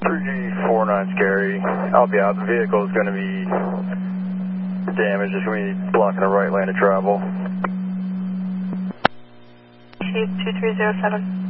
3G49 Scary. I'll be out. The vehicle is going to be damaged. It's going to be blocking the right lane of travel. Chief 2307.